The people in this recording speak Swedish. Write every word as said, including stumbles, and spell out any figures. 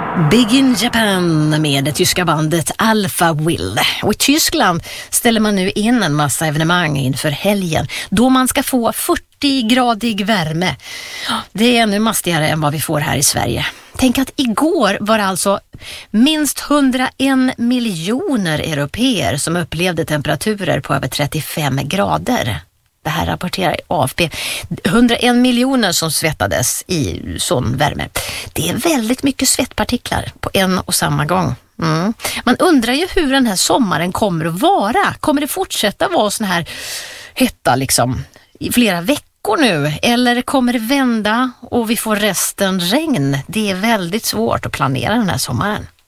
Big in Japan med det tyska bandet Alpha Will. Och i Tyskland ställer man nu in en massa evenemang inför helgen då man ska få fyrtio-gradig värme. Det är ännu mastigare än vad vi får här i Sverige. Tänk att igår var det alltså minst hundraen miljoner europeer som upplevde temperaturer på över trettiofem grader. Det här rapporterar A F P. hundraen miljoner som svettades i sån värme. Det är väldigt mycket svettpartiklar på en och samma gång. Mm. Man undrar ju hur den här sommaren kommer att vara. Kommer det fortsätta vara sån här hetta liksom i flera veckor nu? Eller kommer det vända och vi får resten regn? Det är väldigt svårt att planera den här sommaren.